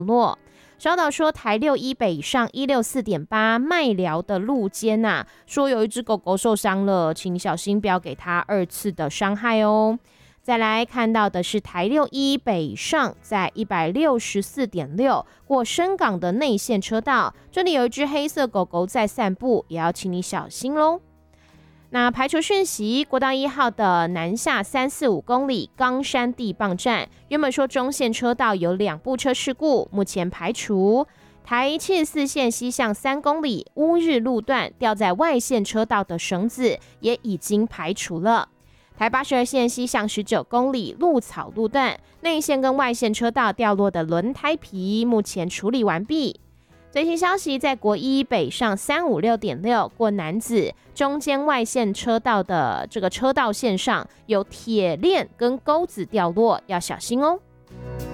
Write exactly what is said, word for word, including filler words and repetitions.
落。稍导说，台六一北上一六四点八麦寮的路肩啊，说有一只狗狗受伤了，请小心不要给它二次的伤害哦。再来看到的是台六一北上，在一百六十四点六过深港的内线车道，这里有一只黑色狗狗在散步，也要请你小心咯。那排除讯息，国道一号的南下三四五公里冈山地磅站，原本说中线车道有两部车事故，目前排除。台七十四线西向三公里乌日路段吊在外线车道的绳子也已经排除了。台八十二线西向十九公里鹿草路段内线跟外线车道掉落的轮胎皮，目前处理完毕。最新消息，在国一北上三五六点六过楠梓中间外线车道的这个车道线上有铁链跟钩子掉落，要小心哦。